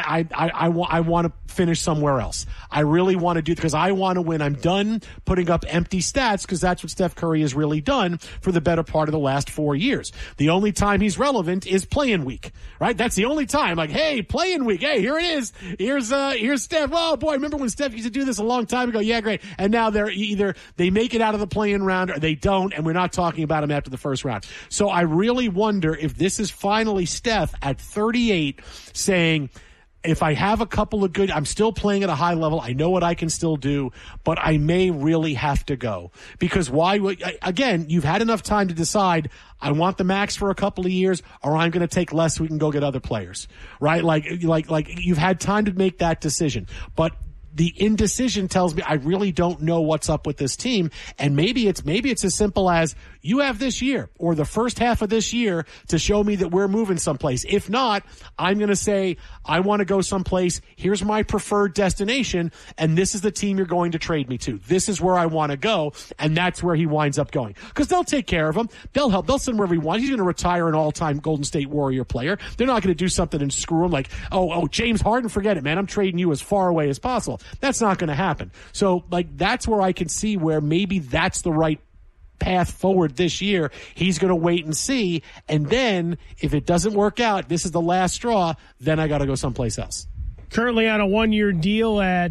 I want to finish somewhere else. I really want to do, because I want to win. I'm done putting up empty stats, because that's what Steph Curry has really done for the better part of the last 4 years. The only time he's relevant is play-in week, right? That's the only time. Like, hey, play-in week. Hey, here it is. Here's Steph. Oh boy, remember when Steph used to do this a long time ago? Yeah, great. And now they're either they make it out of the play-in round or they don't, and we're not talking about him after the first round. So I really wonder if this is finally Steph at 38 saying, if I have a couple of good, I'm still playing at a high level. I know what I can still do, but I may really have to go. Because again, you've had enough time to decide, I want the max for a couple of years, or I'm going to take less so we can go get other players, right? Like you've had time to make that decision. But the indecision tells me I really don't know what's up with this team. And maybe it's as simple as, you have this year or the first half of this year to show me that we're moving someplace. If not, I'm going to say, I want to go someplace. Here's my preferred destination, and this is the team you're going to trade me to. This is where I want to go, and that's where he winds up going. Because they'll take care of him. They'll help. They'll send him wherever he wants. He's going to retire an all-time Golden State Warrior player. They're not going to do something and screw him like, oh, James Harden, forget it, man. I'm trading you as far away as possible. That's not going to happen. So, that's where I can see where maybe that's the right path forward this year. He going to wait and see, and then if it doesn't work out, this is the last straw, then I got to go someplace else. Currently on a 1-year deal at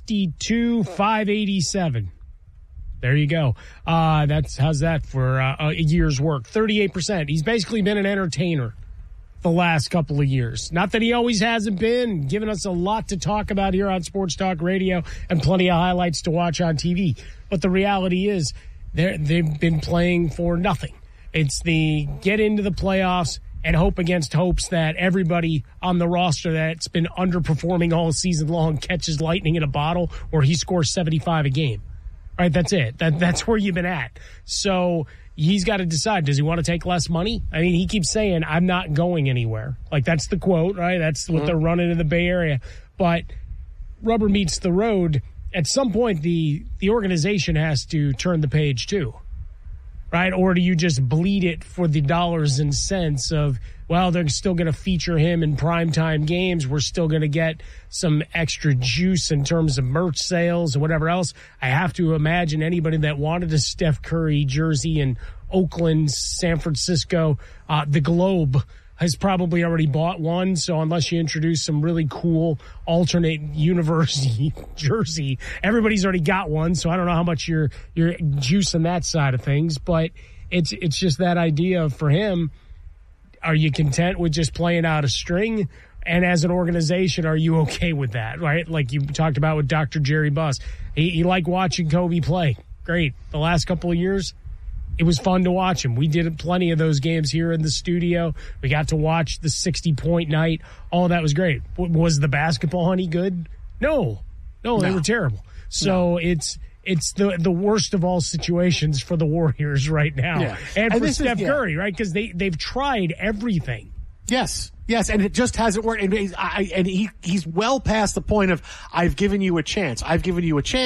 $62,587. There you go. How's that for a year's work? 38%. He's basically been an entertainer the last couple of years. Not that he always hasn't been, giving us a lot to talk about here on Sports Talk Radio and plenty of highlights to watch on TV. But the reality is, they've been playing for nothing. It's the get into the playoffs and hope against hopes that everybody on the roster that's been underperforming all season long catches lightning in a bottle, or he scores 75 a game. Right? That's it. That's where you've been at. So he's got to decide, does he want to take less money? I mean, he keeps saying, I'm not going anywhere. Like, that's the quote, right? That's what they're running in the Bay Area. But rubber meets the road. At some point, the organization has to turn the page too, right? Or do you just bleed it for the dollars and cents of, well, they're still going to feature him in primetime games. We're still going to get some extra juice in terms of merch sales and whatever else. I have to imagine anybody that wanted a Steph Curry jersey in Oakland, San Francisco, the Globe has probably already bought one. So unless you introduce some really cool alternate universe jersey, everybody's already got one. So I don't know how much you're juicing that side of things, but it's just that idea for him. Are you content with just playing out a string? And as an organization, are you okay with that, right? Like you talked about with Dr. Jerry Buss. He liked watching Kobe play. Great. The last couple of years, it was fun to watch him. We did plenty of those games here in the studio. We got to watch the 60-point night. All that was great. Was the basketball any good? No, they were terrible. So it's the worst of all situations for the Warriors right now. Yeah. And for Steph Curry, right? Because they've tried everything. Yes, and it just hasn't worked. And he's well past the point of, I've given you a chance.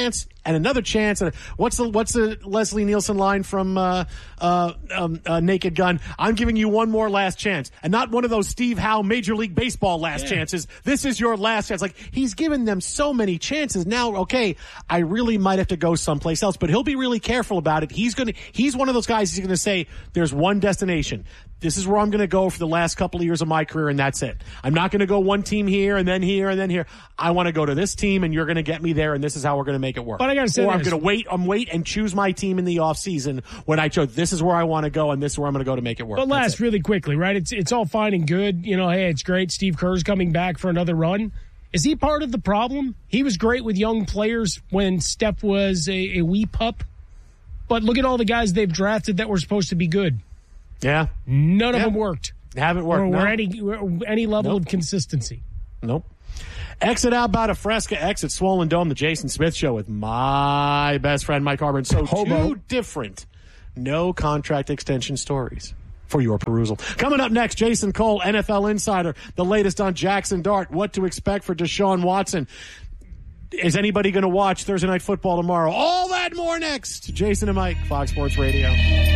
and another chance. And what's the Leslie Nielsen line from Naked Gun? I'm giving you one more last chance, and not one of those Steve Howe Major League Baseball last chances. This is your last chance. Like, he's given them so many chances now. Okay, I really might have to go someplace else, but he'll be really careful about it. He's one of those guys. He's going to say, "There's one destination. This is where I'm going to go for the last couple of years of my career, and that's it. I'm not going to go one team here and then here and then here. I want to go to this team, and you're going to get me there, and this is how we're going to make it work." But I got to say, or I'm going to wait and choose my team in the off season when I chose. This is where I want to go, and this is where I'm going to go to make it work. But last, really quickly, right? It's all fine and good. You know, hey, it's great. Steve Kerr's coming back for another run. Is he part of the problem? He was great with young players when Steph was a wee pup. But look at all the guys they've drafted that were supposed to be good. Yeah. None of them worked. Haven't worked. Or any level of consistency. Nope. Exit Outbound of Fresca, exit Swollen Dome, the Jason Smith Show with my best friend, Mike Harmon. So two different no contract extension stories for your perusal. Coming up next, Jason Cole, NFL Insider, the latest on Jackson Dart, what to expect for Deshaun Watson. Is anybody going to watch Thursday Night Football tomorrow? All that and more next. Jason and Mike, Fox Sports Radio.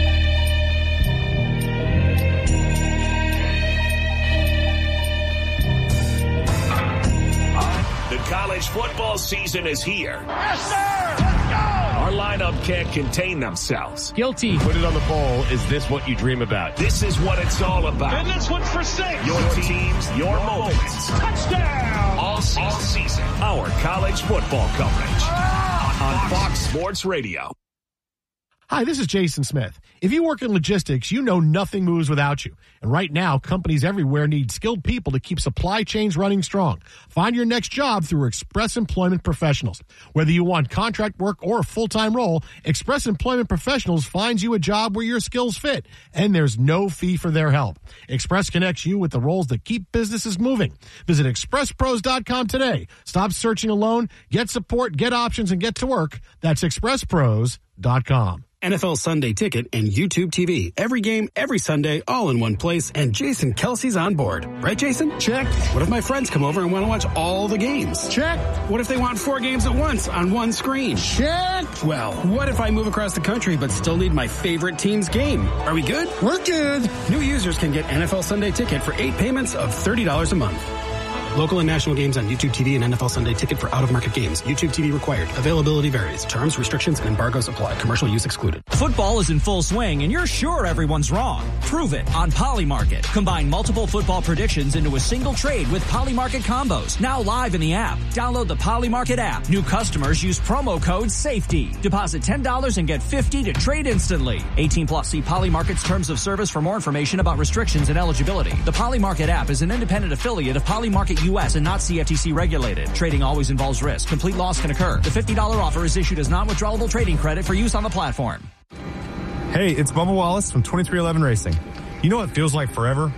The college football season is here. Yes, sir! Let's go! Our lineup can't contain themselves. Guilty. Put it on the poll. Is this what you dream about? This is what it's all about. And this one's for 6. Your teams, your moments. Touchdown! All season. Our college football coverage on Fox Sports Radio. Hi, this is Jason Smith. If you work in logistics, you know nothing moves without you. And right now, companies everywhere need skilled people to keep supply chains running strong. Find your next job through Express Employment Professionals. Whether you want contract work or a full-time role, Express Employment Professionals finds you a job where your skills fit. And there's no fee for their help. Express connects you with the roles that keep businesses moving. Visit expresspros.com today. Stop searching alone. Get support, get options, and get to work. That's expresspros.com. NFL Sunday Ticket and YouTube TV. Every game, every Sunday, all in one place, and Jason Kelsey's on board. Right, Jason? Check. What if my friends come over and want to watch all the games? Check. What if they want 4 games at once on one screen? Check. Well, what if I move across the country but still need my favorite team's game? Are we good? We're good. New users can get NFL Sunday Ticket for 8 payments of $30 a month. Local and national games on YouTube TV and NFL Sunday Ticket for out-of-market games. YouTube TV required. Availability varies. Terms, restrictions, and embargoes apply. Commercial use excluded. Football is in full swing, and you're sure everyone's wrong. Prove it on Polymarket. Combine multiple football predictions into a single trade with Polymarket combos. Now live in the app. Download the Polymarket app. New customers use promo code SAFETY. Deposit $10 and get $50 to trade instantly. 18 plus. See Polymarket's terms of service for more information about restrictions and eligibility. The Polymarket app is an independent affiliate of Polymarket U.S. and not CFTC regulated. Trading always involves risk. Complete loss can occur. The $50 offer is issued as non-withdrawable trading credit for use on the platform. Hey, it's Bubba Wallace from 2311 Racing. You know what feels like forever?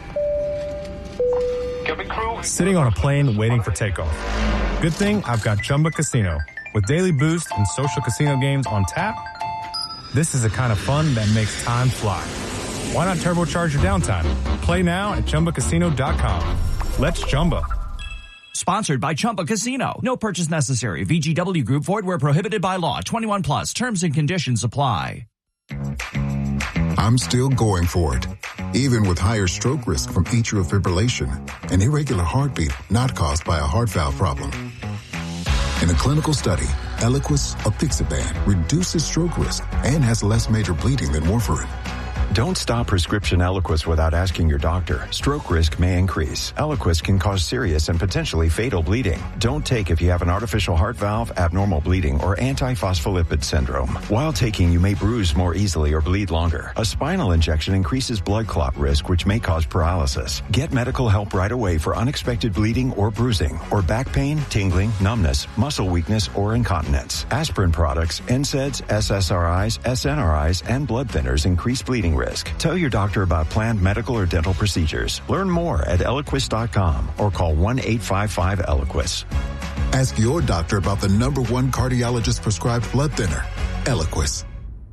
Sitting on a plane waiting for takeoff. Good thing I've got Chumba Casino. With daily boost and social casino games on tap, this is the kind of fun that makes time fly. Why not turbocharge your downtime? Play now at ChumbaCasino.com. Let's Chumba. Sponsored by Chumba Casino. No purchase necessary. VGW Group. Void where prohibited by law. 21 plus. Terms and conditions apply. I'm still going for it, even with higher stroke risk from atrial fibrillation, an irregular heartbeat not caused by a heart valve problem. In a clinical study, Eliquis apixaban reduces stroke risk and has less major bleeding than warfarin. Don't stop prescription Eliquis without asking your doctor. Stroke risk may increase. Eliquis can cause serious and potentially fatal bleeding. Don't take if you have an artificial heart valve, abnormal bleeding, or antiphospholipid syndrome. While taking, you may bruise more easily or bleed longer. A spinal injection increases blood clot risk, which may cause paralysis. Get medical help right away for unexpected bleeding or bruising, or back pain, tingling, numbness, muscle weakness, or incontinence. Aspirin products, NSAIDs, SSRIs, SNRIs, and blood thinners increase bleeding risk. Tell your doctor about planned medical or dental procedures. Learn more at Eliquis.com or call 1-855-ELIQUIS. Ask your doctor about the #1 cardiologist prescribed blood thinner, Eliquis.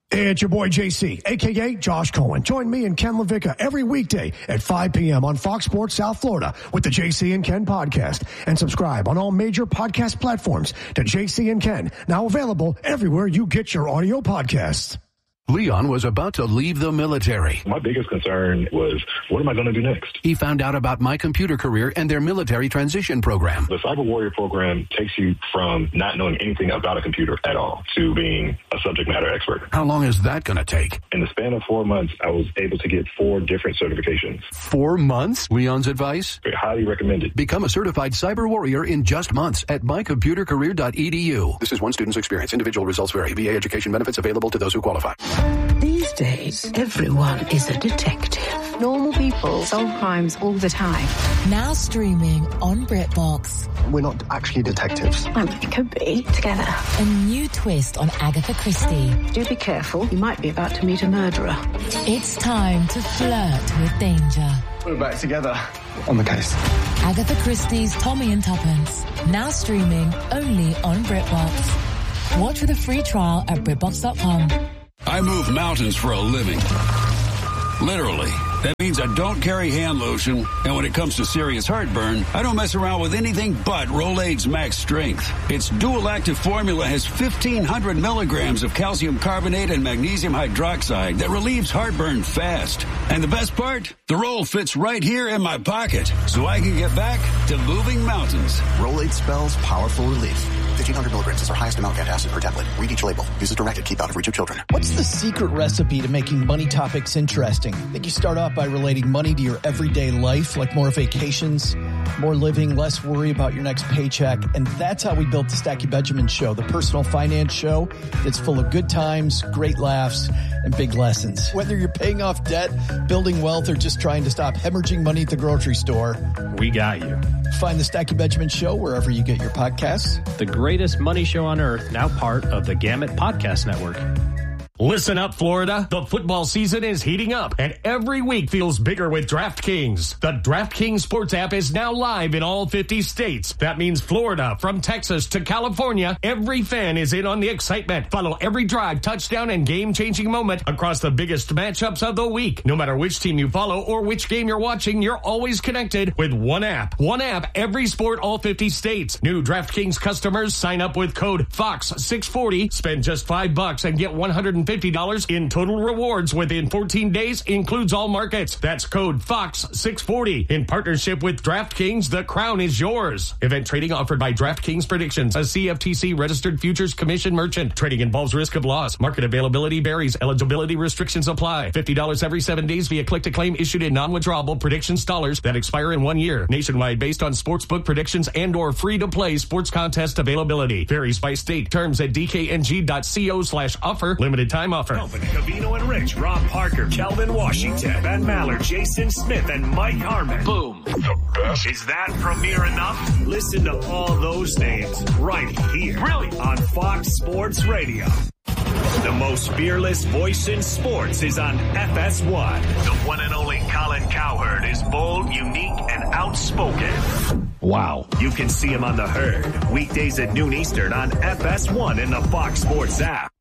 It's your boy JC, a.k.a. Josh Cohen. Join me and Ken LaVicka every weekday at 5 p.m. on Fox Sports South Florida with the JC and Ken podcast. And subscribe on all major podcast platforms to JC and Ken, now available everywhere you get your audio podcasts. Leon was about to leave the military. My biggest concern was, what am I going to do next? He found out about My Computer Career and their military transition program. The Cyber Warrior program takes you from not knowing anything about a computer at all to being a subject matter expert. How long is that going to take? In the span of 4 months, I was able to get 4 different certifications. 4 months? Leon's advice? Highly recommended. Become a certified cyber warrior in just months at mycomputercareer.edu. This is one student's experience. Individual results vary. VA education benefits available to those who qualify. These days, everyone is a detective. Normal people solve crimes all the time. Now streaming on BritBox. We're not actually detectives. It could be. Together. A new twist on Agatha Christie. Do be careful. You might be about to meet a murderer. It's time to flirt with danger. We're back together on the case. Agatha Christie's Tommy and Tuppence. Now streaming only on BritBox. Watch with a free trial at BritBox.com. I move mountains for a living. Literally. That means I don't carry hand lotion, and when it comes to serious heartburn, I don't mess around with anything but Rolaids Max Strength. Its dual-active formula has 1,500 milligrams of calcium carbonate and magnesium hydroxide that relieves heartburn fast. And the best part? The roll fits right here in my pocket, so I can get back to moving mountains. Rolaids spells powerful relief. 1,500 milligrams is our highest amount of acid per tablet. Read each label. Use as directed. Keep out of reach of children. What's the secret recipe to making money topics interesting? I think you start off by relating money to your everyday life, like more vacations, more living, less worry about your next paycheck. And that's how we built the Stackie Benjamin Show, the personal finance show that's full of good times, great laughs, and big lessons. Whether you're paying off debt, building wealth, or just trying to stop hemorrhaging money at the grocery store, we got you. Find the Stackie Benjamin Show wherever you get your podcasts. The greatest money show on earth, now part of the Gamut Podcast Network. Listen up, Florida. The football season is heating up, and every week feels bigger with DraftKings. The DraftKings Sports app is now live in all 50 states. That means Florida, from Texas to California, every fan is in on the excitement. Follow every drive, touchdown, and game-changing moment across the biggest matchups of the week. No matter which team you follow or which game you're watching, you're always connected with one app. One app, every sport, all 50 states. New DraftKings customers sign up with code FOX640, spend just $5 and get $150 in total rewards within 14 days, includes all markets. That's code FOX640. In partnership with DraftKings, the crown is yours. Event trading offered by DraftKings Predictions, a CFTC registered futures commission merchant. Trading involves risk of loss. Market availability varies. Eligibility restrictions apply. $50 every 7 days via click-to-claim issued in non-withdrawable predictions dollars that expire in 1 year. Nationwide based on sportsbook predictions and or free-to-play sports contest availability. Varies by state. Terms at dkng.co/offer. Limited time offer. Kelvin, Covino and Rich, Rob Parker, Kelvin Washington, Ben Maller, Jason Smith, and Mike Harmon. Boom. The best. Is that premiere enough? Listen to all those names right here. Really? On Fox Sports Radio. The most fearless voice in sports is on FS1. The one and only Colin Cowherd is bold, unique, and outspoken. Wow. You can see him on The Herd, weekdays at noon Eastern on FS1 in the Fox Sports app.